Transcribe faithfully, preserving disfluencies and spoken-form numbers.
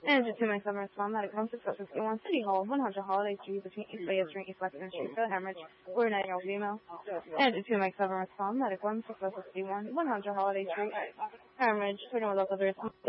And just two minutes seven respond medic one six sixty one City Hall, one hundred Holiday Street between East Bay Street, East Lexington Street, for the hemorrhage, or nine year old female. And just two minutes seven respond medic one six sixty one one hundred Holiday Street, hemorrhage, for no local